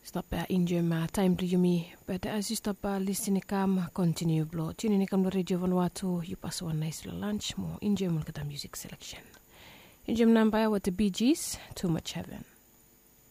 Stop injem time to yumi, but as you stop listening come continue blow. Tune in come to Radio Vanuatu, you pass one nice little lunch more injem look at the music selection. Injem number with the Bee Gees, Too Much Heaven.